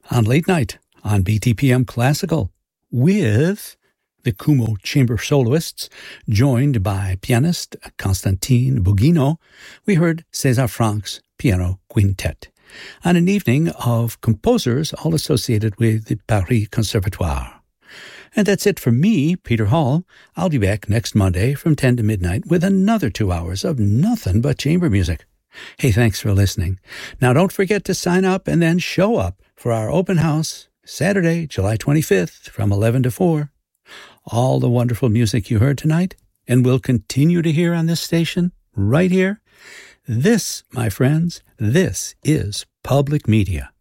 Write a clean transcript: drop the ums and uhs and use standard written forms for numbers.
on Late Night on BTPM Classical with the Kumo Chamber Soloists, joined by pianist Constantin Bugino. We heard César Franck's Piano Quintet on an evening of composers all associated with the Paris Conservatoire. And that's it for me, Peter Hall. I'll be back next Monday from 10 to midnight with another 2 hours of nothing but chamber music. Hey, thanks for listening. Now, don't forget to sign up and then show up for our open house Saturday, July 25th from 11 to 4. All the wonderful music you heard tonight and will continue to hear on this station right here. This, my friends, this is public media.